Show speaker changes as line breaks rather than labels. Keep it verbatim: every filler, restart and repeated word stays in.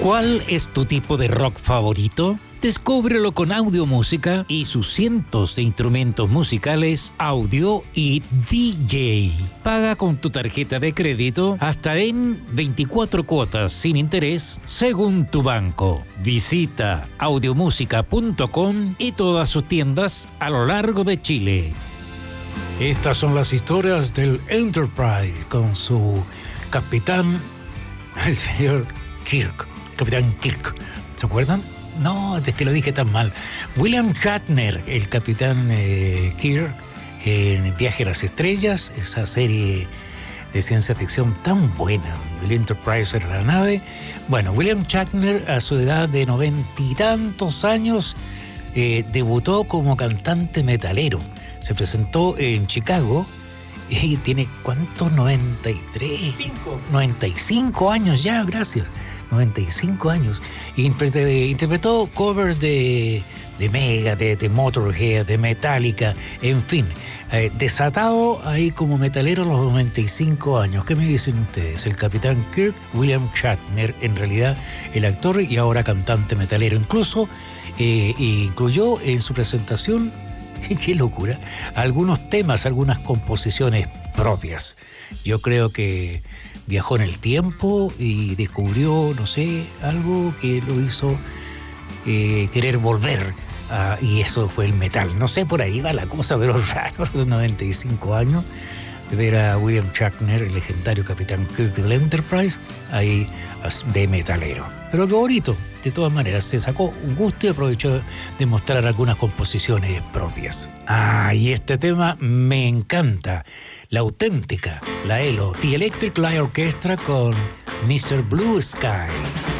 ¿Cuál es tu tipo de rock favorito? Descúbrelo con Audiomúsica y sus cientos de instrumentos musicales, audio y D J. Paga con tu tarjeta de crédito hasta en veinticuatro cuotas sin interés según tu banco. Visita audiomúsica punto com y todas sus tiendas a lo largo de Chile. Estas son las historias del Enterprise con su capitán, el señor Kirk. Capitán Kirk. ¿Se acuerdan? No, es que lo dije tan mal. William Shatner, el capitán eh, Kirk, en Viaje a las Estrellas, esa serie de ciencia ficción tan buena. El Enterprise era la nave. Bueno, William Shatner, a su edad de noventa y tantos años, eh, debutó como cantante metalero. Se presentó en Chicago y tiene, ¿cuántos? noventa y tres. Cinco. noventa y cinco años ya, gracias. noventa y cinco años. Interpretó, interpretó covers de, de Megadeth, de Motorhead, de Metallica, en fin. Eh, desatado ahí como metalero a los noventa y cinco años. ¿Qué me dicen ustedes? El capitán Kirk, William Shatner, en realidad el actor y ahora cantante metalero. Incluso eh, incluyó en su presentación, qué locura, algunos temas, algunas composiciones propias. Yo creo que viajó en el tiempo y descubrió, no sé, algo que lo hizo eh, querer volver. A, y eso fue el metal. No sé, por ahí va la cosa, pero raro, a los noventa y cinco años, de ver a William Shatner, el legendario capitán Kirk del Enterprise, ahí de metalero. Pero qué bonito. De todas maneras, se sacó un gusto y aprovechó de mostrar algunas composiciones propias. Ah, y este tema me encanta. La auténtica, la E L O, The Electric Light Orchestra con mister Blue Sky.